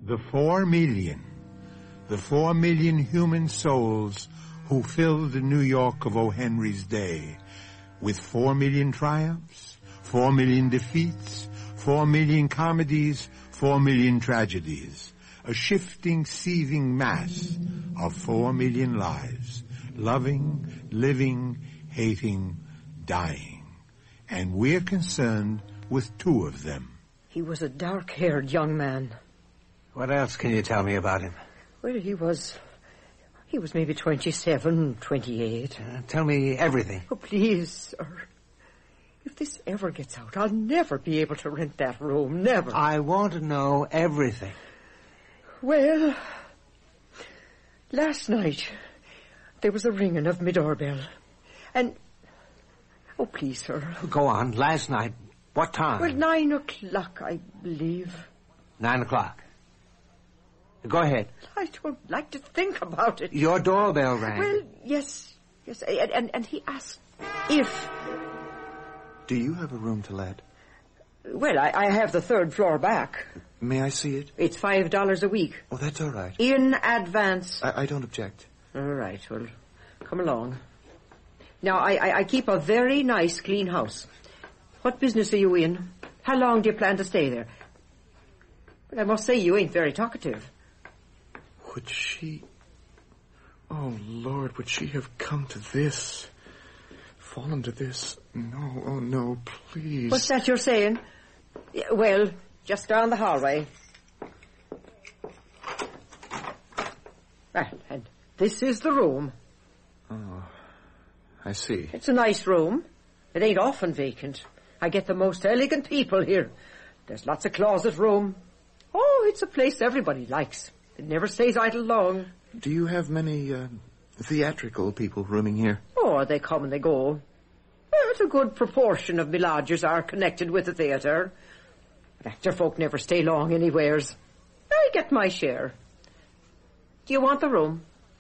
The 4 million. The 4 million human souls who filled the New York of O. Henry's day with 4 million triumphs, 4 million defeats, 4 million comedies, 4 million tragedies. A shifting, seething mass of 4 million lives, loving, living, hating, dying. And we're concerned with 2 of them. He was a dark-haired young man. What else can you tell me about him? Well, he was maybe 27, 28. Tell me everything. Oh, please, sir. If this ever gets out, I'll never be able to rent that room, never. I want to know everything. Well, last night, there was a ringing of my doorbell. And, oh, please, sir. Go on. Last night. What time? Well, 9 o'clock, I believe. 9 o'clock. Go ahead. I don't like to think about it. Your doorbell rang. Well, yes. And he asked if... Do you have a room to let? Well, I have the 3rd floor back. May I see it? It's $5 a week. Oh, that's all right. In advance. I don't object. All right, well, come along. Now, I keep a very nice, clean house. What business are you in? How long do you plan to stay there? But I must say you ain't very talkative. Would she... Oh, Lord, would she have come to this? Fallen to this? No, oh, no, please. What's that you're saying? Well, just down the hallway. Well, and this is the room. Oh, I see. It's a nice room. It ain't often vacant. I get the most elegant people here. There's lots of closet room. Oh, it's a place everybody likes. It never stays idle long. Do you have many theatrical people rooming here? Oh, they come and they go. Well, a good proportion of me lodgers are connected with the theatre. But actor folk never stay long anywheres. I get my share. Do you want the room?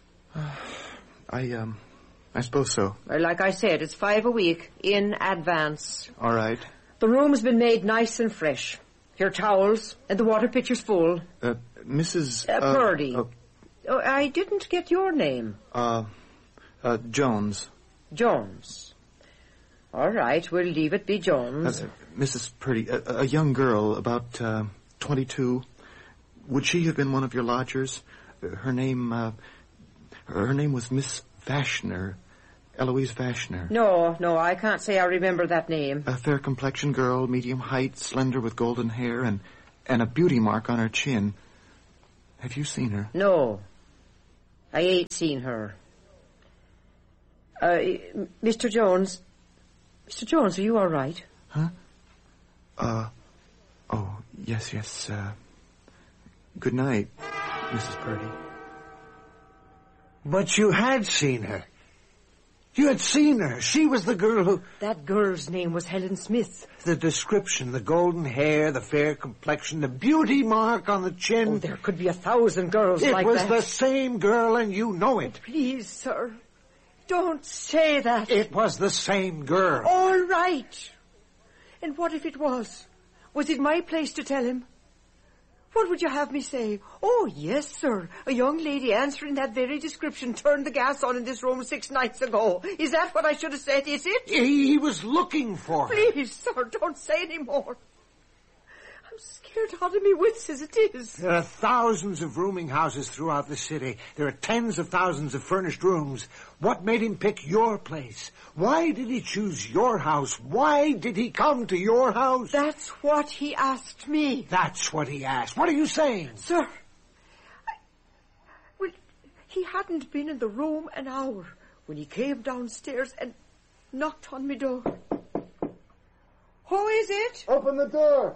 I suppose so. Well, like I said, it's $5 a week in advance. All right. The room's been made nice and fresh. Your towels and the water pitcher's full. Mrs. Purdy. Oh, I didn't get your name. Jones. Jones. All right, we'll leave it be Jones. Mrs. Purdy, a young girl, about 22. Would she have been one of your lodgers? Her name was Miss Vashner. Eloise Vashner. No, I can't say I remember that name. A fair-complexioned girl, medium height, slender with golden hair, and a beauty mark on her chin. Have you seen her? No, I ain't seen her. Mr. Jones. Mr. Jones, are you all right? Huh? Oh, yes, good night, Mrs. Purdy. But you had seen her. You had seen her. She was the girl who... That girl's name was Helen Smith. The description, the golden hair, the fair complexion, the beauty mark on the chin. Oh, there could be 1,000 girls like that. It was the same girl, and you know it. Please, sir, don't say that. It was the same girl. All right. And what if it was? Was it my place to tell him? What would you have me say? Oh, yes, sir. A young lady answering that very description turned the gas on in this room 6 nights ago. Is that what I should have said, is it? He was looking for her. Please, sir, don't say any more. I'm scared out of me wits as it is. There are thousands of rooming houses throughout the city. There are tens of thousands of furnished rooms. What made him pick your place? Why did he choose your house? Why did he come to your house? That's what he asked me. That's what he asked. What are you saying? Sir, well, he hadn't been in the room an hour when he came downstairs and knocked on my door. Who is it? Open the door.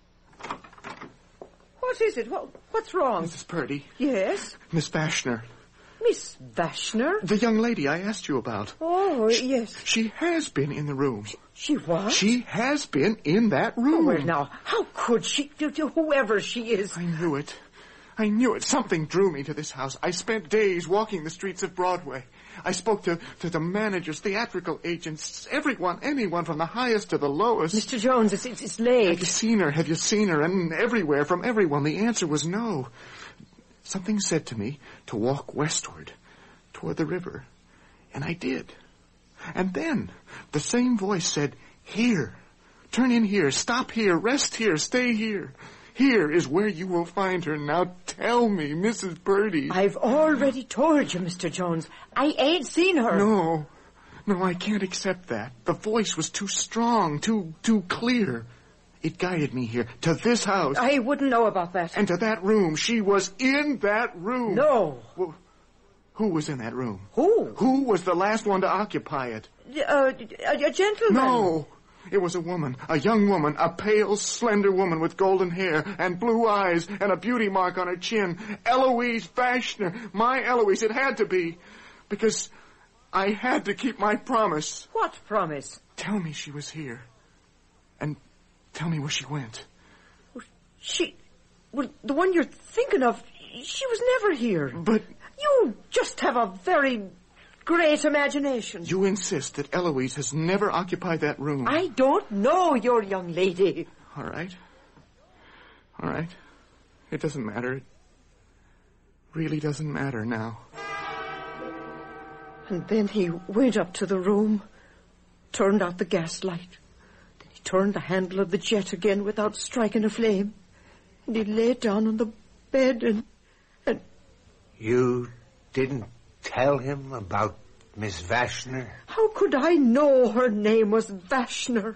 What is it? What's wrong? Mrs. Purdy. Yes? Miss Vashner. Miss Vashner? The young lady I asked you about. Oh, yes. She has been in the room. She what? She has been in that room. Oh, well, now, how could she, to whoever she is? I knew it. Something drew me to this house. I spent days walking the streets of Broadway. I spoke to the managers, theatrical agents, anyone from the highest to the lowest. Mr. Jones, it's late. Have you seen her? And everywhere, from everyone, the answer was no. Something said to me to walk westward, toward the river. And I did. And then, the same voice said, here. Turn in here, stop here, rest here, stay here. Here is where you will find her. Now tell me, Mrs. Purdy. I've already told you, Mr. Jones. I ain't seen her. No, I can't accept that. The voice was too strong, too clear. It guided me here, to this house. I wouldn't know about that. And to that room. She was in that room. No. Well, who was in that room? Who? Who was the last one to occupy it? A gentleman. No. It was a woman, a young woman, a pale, slender woman with golden hair and blue eyes and a beauty mark on her chin. Eloise Vashner. My Eloise. It had to be. Because I had to keep my promise. What promise? Tell me she was here. And tell me where she went. Well, the one you're thinking of, she was never here. But... You just have a very great imagination. You insist that Eloise has never occupied that room. I don't know your young lady. All right. It doesn't matter. It really doesn't matter now. And then he went up to the room, turned out the gas light. Then he turned the handle of the jet again without striking a flame. And he lay down on the bed and... You didn't tell him about Miss Vashner? How could I know her name was Vashner?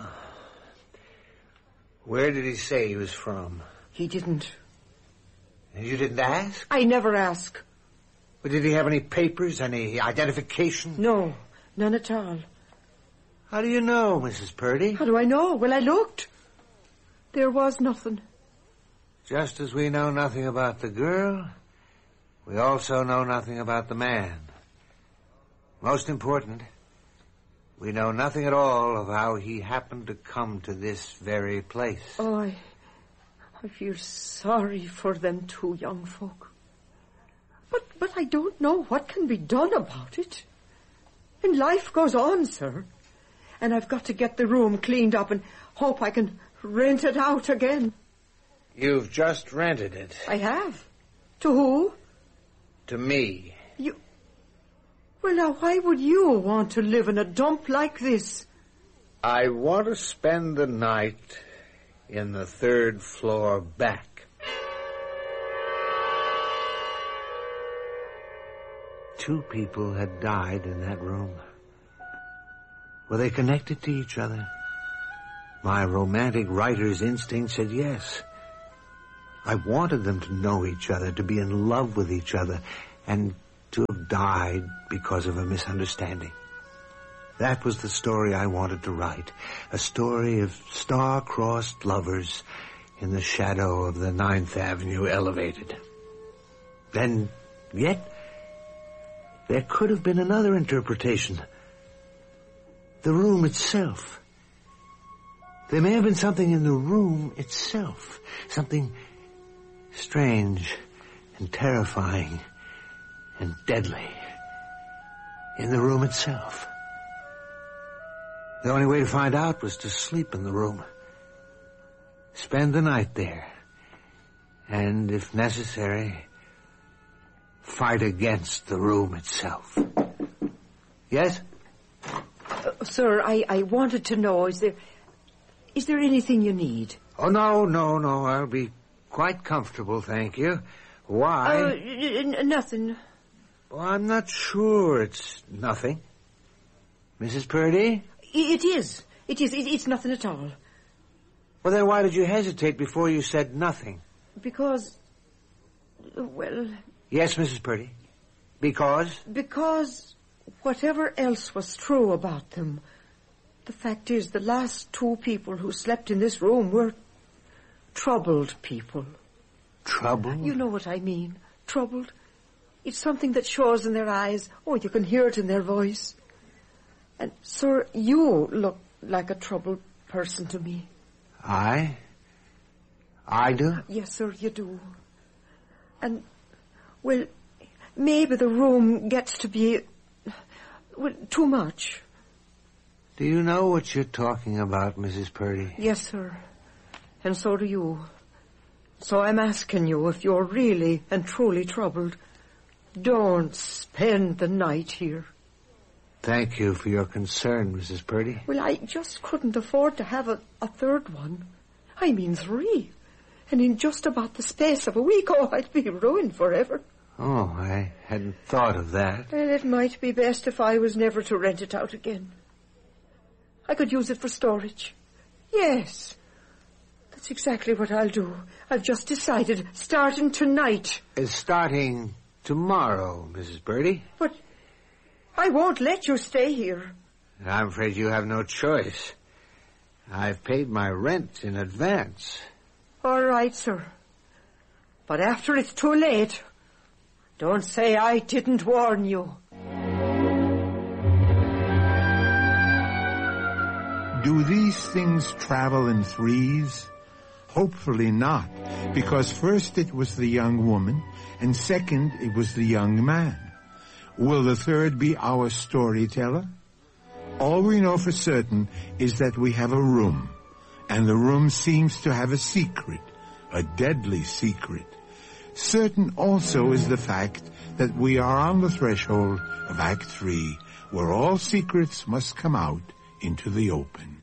Where did he say he was from? He didn't. And you didn't ask? I never ask. But did he have any papers, any identification? No, none at all. How do you know, Mrs. Purdy? How do I know? Well, I looked. There was nothing. Just as we know nothing about the girl, we also know nothing about the man. Most important, we know nothing at all of how he happened to come to this very place. Oh, I feel sorry for them two young folk. But I don't know what can be done about it. And life goes on, sir. And I've got to get the room cleaned up and hope I can rent it out again. You've just rented it. I have. To who? To me. You... Well, now, why would you want to live in a dump like this? I want to spend the night in the third floor back. Two people had died in that room. Were they connected to each other? My romantic writer's instinct said yes. I wanted them to know each other, to be in love with each other, and to have died because of a misunderstanding. That was the story I wanted to write, a story of star-crossed lovers in the shadow of the 9th Avenue elevated. And yet, there could have been another interpretation. The room itself. There may have been something in the room itself, something strange and terrifying and deadly in the room itself. The only way to find out was to sleep in the room, spend the night there, and, if necessary, fight against the room itself. Yes? Sir, I wanted to know, is there anything you need? Oh, no, I'll be quite comfortable, thank you. Why? Nothing. Well, I'm not sure it's nothing. Mrs. Purdy? It is. It's nothing at all. Well, then why did you hesitate before you said nothing? Because, well... Yes, Mrs. Purdy. Because? Because whatever else was true about them, the fact is the last two people who slept in this room were troubled people. Troubled? You know what I mean. Troubled. It's something that shows in their eyes. Oh, you can hear it in their voice. And, sir, you look like a troubled person to me. I do? Yes, sir, you do. And, well, maybe the room gets to be Well, too much. Do you know what you're talking about, Mrs. Purdy? Yes, sir. And so do you. So I'm asking you, if you're really and truly troubled, don't spend the night here. Thank you for your concern, Mrs. Purdy. Well, I just couldn't afford to have a third one. I mean 3. And in just about the space of a week, I'd be ruined forever. Oh, I hadn't thought of that. Well, it might be best if I was never to rent it out again. I could use it for storage. Yes. That's exactly what I'll do. I've just decided, starting tonight. Starting tomorrow, Mrs. Purdy. But I won't let you stay here. I'm afraid you have no choice. I've paid my rent in advance. All right, sir. But after it's too late, don't say I didn't warn you. Do these things travel in threes? Hopefully not, because first it was the young woman, and second it was the young man. Will the third be our storyteller? All we know for certain is that we have a room, and the room seems to have a secret, a deadly secret. Certain also is the fact that we are on the threshold of Act 3, where all secrets must come out into the open.